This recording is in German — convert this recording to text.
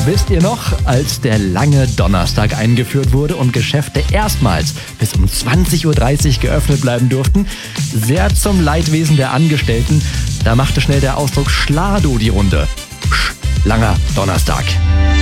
Wisst ihr noch, als der lange Donnerstag eingeführt wurde und Geschäfte erstmals bis um 20.30 Uhr geöffnet bleiben durften? Sehr zum Leidwesen der Angestellten, da machte schnell der Ausdruck Schlado die Runde. Langer Donnerstag.